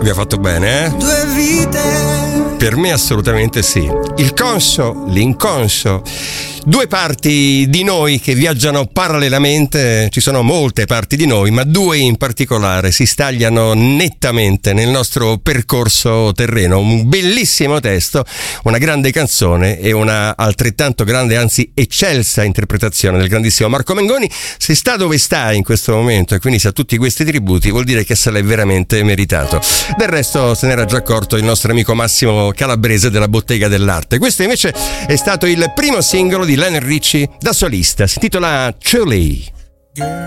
Abbiamo fatto bene, eh? Due vite. Per me assolutamente sì. Il conscio, l'inconscio. Due parti di noi che viaggiano parallelamente. Ci sono molte parti di noi, ma due in particolare si stagliano nettamente nel nostro percorso terreno. Un bellissimo testo, una grande canzone e una altrettanto grande, anzi eccelsa interpretazione del grandissimo Marco Mengoni. Se sta dove sta in questo momento e quindi sa tutti questi tributi, vuol dire che se l'è veramente meritato. Del resto se n'era già accorto il nostro amico Massimo Calabrese della Bottega dell'Arte. Questo invece è stato il primo singolo di Lionel Richie da solista, si intitola Truly.